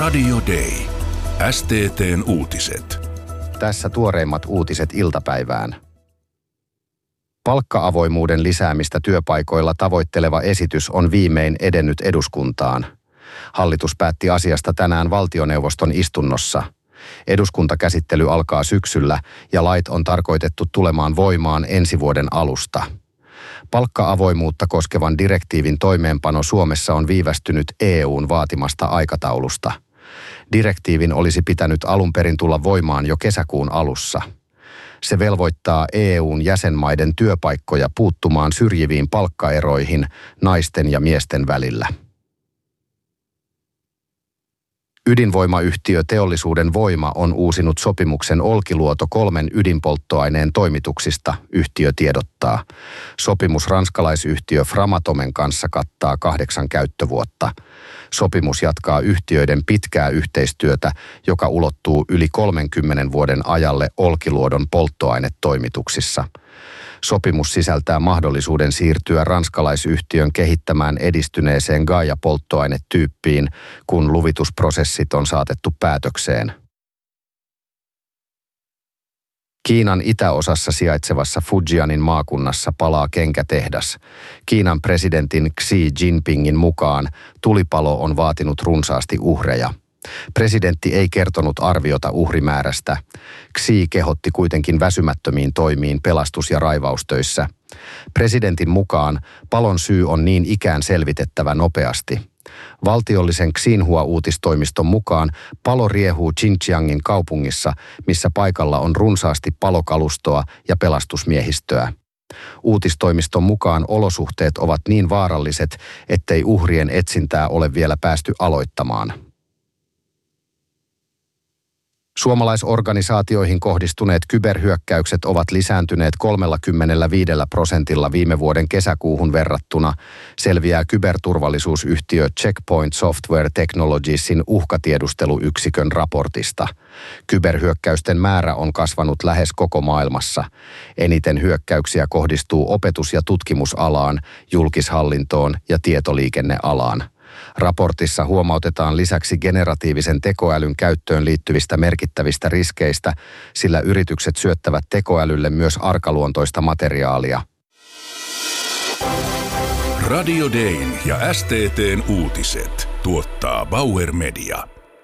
Radio Day. STT:n uutiset. Tässä tuoreimmat uutiset iltapäivään. Palkka-avoimuuden lisäämistä työpaikoilla tavoitteleva esitys on viimein edennyt eduskuntaan. Hallitus päätti asiasta tänään valtioneuvoston istunnossa. Eduskuntakäsittely alkaa syksyllä ja lait on tarkoitettu tulemaan voimaan ensi vuoden alusta. Palkka-avoimuutta koskevan direktiivin toimeenpano Suomessa on viivästynyt EU:n vaatimasta aikataulusta. Direktiivin olisi pitänyt alun perin tulla voimaan jo kesäkuun alussa. Se velvoittaa EU:n jäsenmaiden työpaikkoja puuttumaan syrjiviin palkkaeroihin naisten ja miesten välillä. Ydinvoimayhtiö Teollisuuden Voima on uusinut sopimuksen Olkiluoto 3 ydinpolttoaineen toimituksista, yhtiö tiedottaa. Sopimus ranskalaisyhtiö Framatomen kanssa kattaa 8 käyttövuotta. Sopimus jatkaa yhtiöiden pitkää yhteistyötä, joka ulottuu yli 30 vuoden ajalle Olkiluodon polttoainetoimituksissa. Sopimus sisältää mahdollisuuden siirtyä ranskalaisyhtiön kehittämään edistyneeseen Gaia-polttoainetyyppiin, kun luvitusprosessit on saatettu päätökseen. Kiinan itäosassa sijaitsevassa Fujianin maakunnassa palaa kenkätehdas. Kiinan presidentin Xi Jinpingin mukaan tulipalo on vaatinut runsaasti uhreja. Presidentti ei kertonut arviota uhrimäärästä. Xi kehotti kuitenkin väsymättömiin toimiin pelastus- ja raivaustöissä. Presidentin mukaan palon syy on niin ikään selvitettävä nopeasti. Valtiollisen Xinhua-uutistoimiston mukaan palo riehuu Xinjiangin kaupungissa, missä paikalla on runsaasti palokalustoa ja pelastusmiehistöä. Uutistoimiston mukaan olosuhteet ovat niin vaaralliset, ettei uhrien etsintää ole vielä päästy aloittamaan. Suomalaisorganisaatioihin kohdistuneet kyberhyökkäykset ovat lisääntyneet 35% viime vuoden kesäkuuhun verrattuna, selviää kyberturvallisuusyhtiö Checkpoint Software Technologiesin uhkatiedusteluyksikön raportista. Kyberhyökkäysten määrä on kasvanut lähes koko maailmassa. Eniten hyökkäyksiä kohdistuu opetus- ja tutkimusalaan, julkishallintoon ja tietoliikennealaan. Raportissa huomautetaan lisäksi generatiivisen tekoälyn käyttöön liittyvistä merkittävistä riskeistä, sillä yritykset syöttävät tekoälylle myös arkaluontoista materiaalia. Radio Dayn ja STT:n uutiset tuottaa Bauer Media.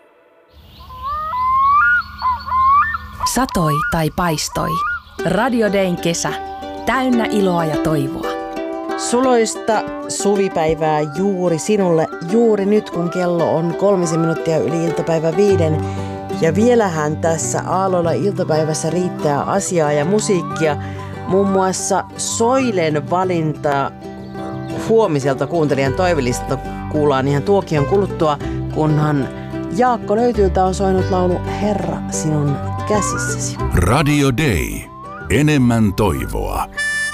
Satoi tai paistoi. Radio Dayn kesä. Täynnä iloa ja toivoa. Suloista suvipäivää juuri sinulle, juuri nyt kun kello on 3 minuuttia yli iltapäivä 5. Ja vielähän tässä aalloilla iltapäivässä riittää asiaa ja musiikkia. Muun muassa Soilen valinta huomiselta kuuntelijan toivelistalta kuullaan ihan tuokion kuluttua, kunhan Jaakko Löytyltä on soinut laulu Herra sinun käsissäsi. Radio Day. Enemmän toivoa.